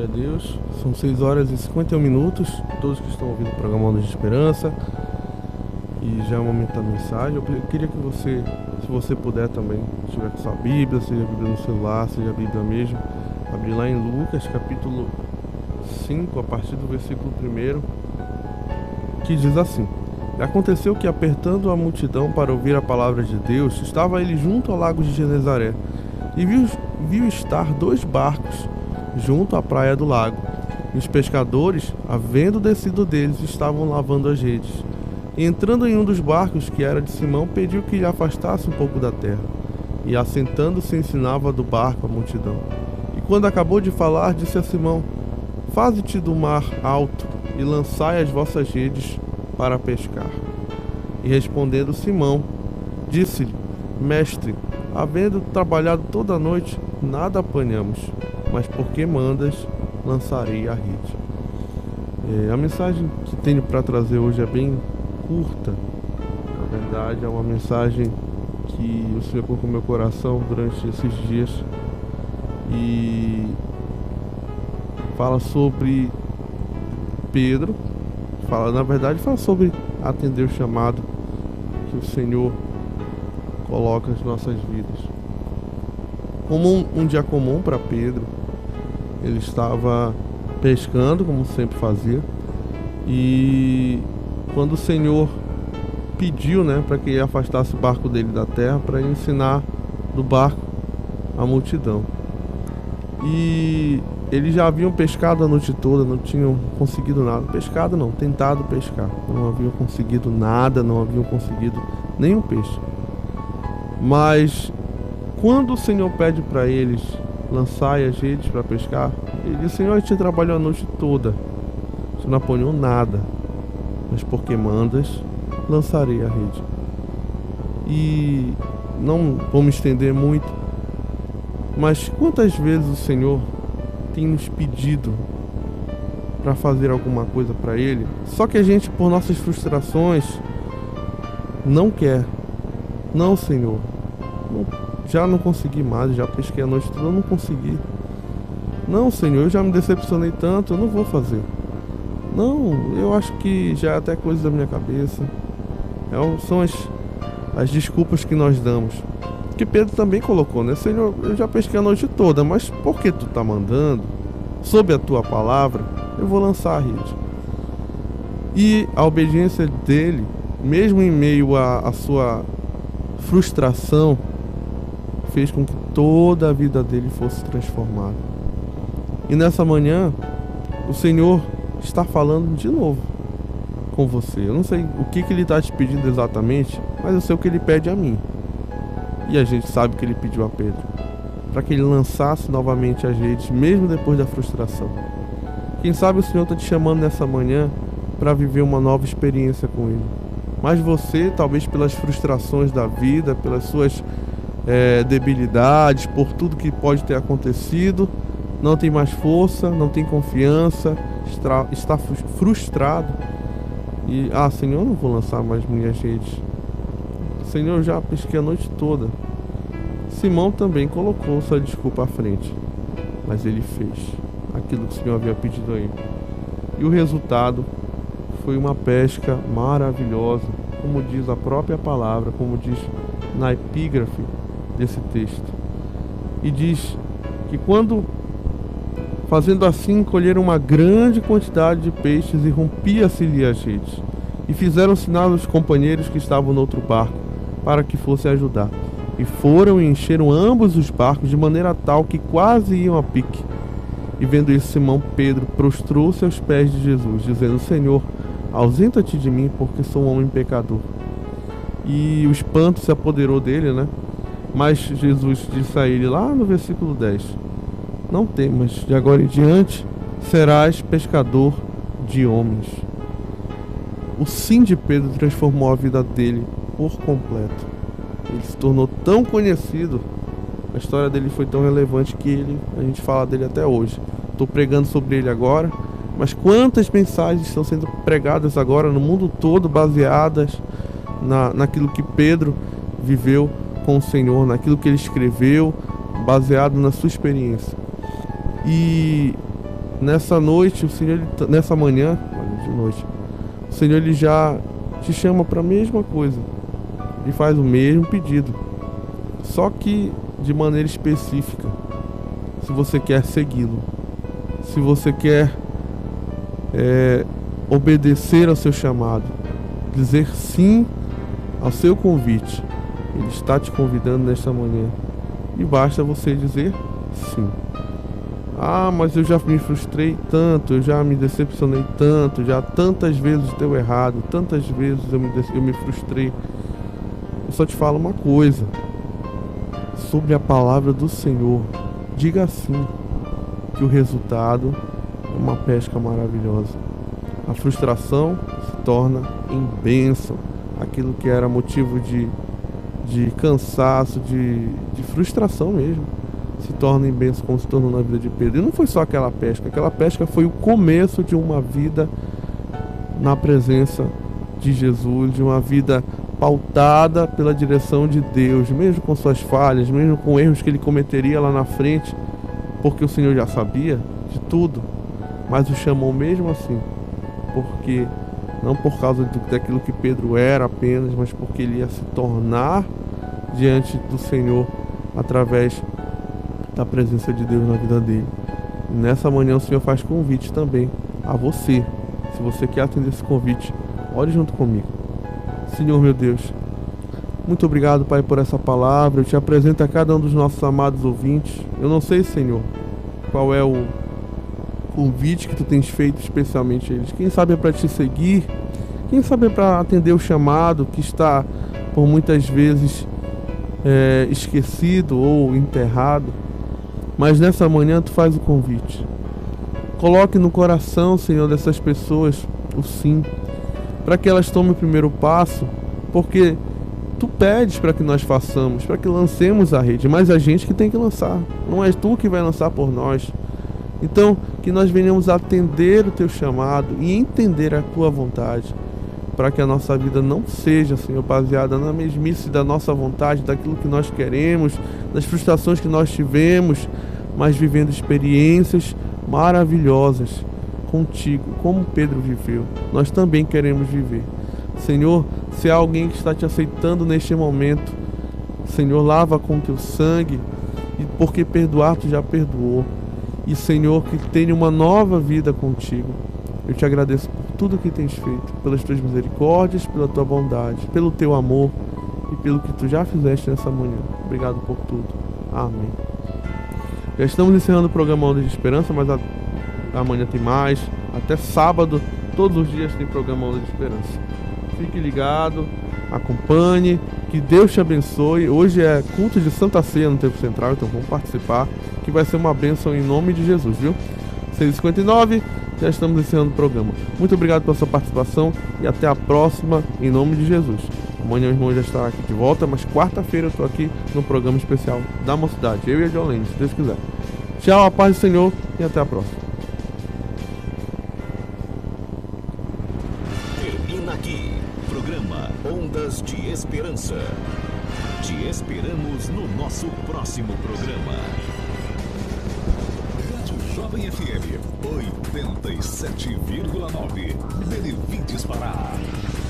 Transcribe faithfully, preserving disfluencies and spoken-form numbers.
Deus. São seis horas e cinquenta e um minutos. Todos que estão ouvindo o programa Ondas de Esperança. E já é o momento da mensagem. Eu queria que você, se você puder também, estiver com sua Bíblia, seja a Bíblia no celular, seja a Bíblia mesmo, abrir lá em Lucas, capítulo cinco, a partir do versículo primeiro, que diz assim: Aconteceu que, apertando a multidão para ouvir a palavra de Deus, estava ele junto ao lago de Genezaré, e viu, viu estar dois barcos junto à praia do lago. E os pescadores, havendo descido deles, estavam lavando as redes. E entrando em um dos barcos, que era de Simão, pediu que lhe afastasse um pouco da terra. E assentando-se, ensinava do barco a multidão. E quando acabou de falar, disse a Simão: Faze-te do mar alto, e lançai as vossas redes para pescar. E respondendo Simão, disse-lhe: Mestre, havendo trabalhado toda a noite, nada apanhamos, mas porque mandas, lançarei a rede. É, a mensagem que tenho para trazer hoje é bem curta. Na verdade, é uma mensagem que o Senhor colocou no meu coração durante esses dias, e fala sobre Pedro. Fala, na verdade, fala sobre atender o chamado que o Senhor coloca nas nossas vidas. Como um, um dia comum para Pedro, ele estava pescando, como sempre fazia, e quando o Senhor pediu, né, para que ele afastasse o barco dele da terra para ensinar do barco a multidão. E eles já haviam pescado a noite toda, não tinham conseguido nada. Pescado não, tentado pescar. Não haviam conseguido nada, não haviam conseguido nenhum peixe. Mas quando o Senhor pede para eles lançarem as redes para pescar, ele diz: Senhor, a gente trabalhou a noite toda, você não apanhou nada, mas porque mandas, lançarei a rede. E não vou me estender muito, mas quantas vezes o Senhor tem nos pedido para fazer alguma coisa para Ele, só que a gente, por nossas frustrações, não quer. Não, Senhor, não, já não consegui mais, já pesquei a noite toda, eu não consegui. Não, Senhor, eu já me decepcionei tanto, eu não vou fazer. Não, eu acho que já é até coisa da minha cabeça. É, são as, as desculpas que nós damos. Que Pedro também colocou, né? Senhor, eu já pesquei a noite toda, mas por que tu tá mandando? Sob a tua palavra, eu vou lançar a rede. E a obediência dele, mesmo em meio à sua frustração, fez com que toda a vida dele fosse transformada. E nessa manhã, o Senhor está falando de novo com você. Eu não sei o que, que ele está te pedindo exatamente, mas eu sei o que ele pede a mim. E a gente sabe que ele pediu a Pedro, para que ele lançasse novamente as redes, mesmo depois da frustração. Quem sabe o Senhor está te chamando nessa manhã para viver uma nova experiência com Ele. Mas você, talvez pelas frustrações da vida, pelas suas é, debilidades, por tudo que pode ter acontecido, não tem mais força, não tem confiança, está, está frustrado. E, ah, Senhor, eu não vou lançar mais minhas redes. Senhor, eu já pesquei a noite toda. Simão também colocou sua desculpa à frente, mas ele fez aquilo que o Senhor havia pedido a ele. E o resultado foi uma pesca maravilhosa, como diz a própria palavra, como diz na epígrafe desse texto. E diz que quando, fazendo assim, colheram uma grande quantidade de peixes e rompia-se-lhe as redes. E fizeram sinal aos companheiros que estavam no outro barco, para que fossem ajudar. E foram e encheram ambos os barcos de maneira tal que quase iam a pique. E vendo isso, Simão Pedro prostrou-se aos pés de Jesus, dizendo: Senhor, ausenta-te de mim, porque sou um homem pecador. E o espanto se apoderou dele, né? Mas Jesus disse a ele lá no versículo dez: Não temas, de agora em diante serás pescador de homens. O sim de Pedro transformou a vida dele por completo. Ele se tornou tão conhecido, a história dele foi tão relevante que ele, a gente fala dele até hoje. Estou pregando sobre ele agora, mas quantas mensagens estão sendo pregadas agora no mundo todo, baseadas na, naquilo que Pedro viveu com o Senhor, naquilo que ele escreveu, baseado na sua experiência. E nessa noite, o Senhor, ele, nessa manhã, olha, de noite, o Senhor ele já te chama para a mesma coisa. Ele faz o mesmo pedido, só que de maneira específica. Se você quer segui-lo, se você quer é, obedecer ao seu chamado, dizer sim ao seu convite, Ele está te convidando nesta manhã. E basta você dizer sim. Ah, mas eu já me frustrei tanto, eu já me decepcionei tanto, já tantas vezes deu errado, tantas vezes eu me, eu me frustrei. Eu só te falo uma coisa sobre a palavra do Senhor. Diga sim, que o resultado é uma pesca maravilhosa. A frustração se torna em bênção. Aquilo que era motivo de, de cansaço, de, de frustração mesmo, se torna em bênção, como se tornou na vida de Pedro. E não foi só aquela pesca. Aquela pesca foi o começo de uma vida na presença de Jesus, de uma vida pautada pela direção de Deus, mesmo com suas falhas, mesmo com erros que ele cometeria lá na frente, porque o Senhor já sabia de tudo, mas o chamou mesmo assim, porque não por causa daquilo que Pedro era apenas, mas porque ele ia se tornar diante do Senhor através da presença de Deus na vida dele. E nessa manhã o Senhor faz convite também a você. Se você quer atender esse convite, ore junto comigo. Senhor meu Deus, muito obrigado, Pai, por essa palavra. Eu te apresento a cada um dos nossos amados ouvintes. Eu não sei, Senhor, qual é o convite que tu tens feito especialmente a eles. Quem sabe é para te seguir, quem sabe é para atender o chamado que está por muitas vezes é, esquecido ou enterrado. Mas nessa manhã tu faz o convite. Coloque no coração, Senhor, dessas pessoas o sim, para que elas tomem o primeiro passo, porque tu pedes para que nós façamos, para que lancemos a rede, mas a gente que tem que lançar, não és tu que vai lançar por nós. Então, que nós venhamos a atender o teu chamado e entender a tua vontade, para que a nossa vida não seja, Senhor, baseada na mesmice da nossa vontade, daquilo que nós queremos, das frustrações que nós tivemos, mas vivendo experiências maravilhosas contigo, como Pedro viveu. Nós também queremos viver. Senhor, se há alguém que está te aceitando neste momento, Senhor, lava com teu sangue, e porque perdoar tu já perdoou. E Senhor, que tenha uma nova vida contigo. Eu te agradeço por tudo que tens feito, pelas tuas misericórdias, pela tua bondade, pelo teu amor e pelo que tu já fizeste nessa manhã. Obrigado por tudo. Amém. Já estamos encerrando o programa Ondas de Esperança, mas a, amanhã tem mais. Até sábado, todos os dias tem programa Ondas de Esperança. Fique ligado, acompanhe, que Deus te abençoe. Hoje é culto de Santa Ceia no Tempo Central, então vamos participar, que vai ser uma bênção em nome de Jesus, viu? seis e cinquenta e nove, já estamos encerrando o programa. Muito obrigado pela sua participação e até a próxima, em nome de Jesus. Amanhã o irmão já estará aqui de volta, mas quarta-feira eu estou aqui no programa especial da Mocidade, eu e a Jolene, se Deus quiser. Tchau, a paz do Senhor e até a próxima. Termina aqui, programa Ondas de Esperança. Te esperamos no nosso próximo programa. Rádio Jovem F M oitenta e sete vírgula nove, Benevides Pará.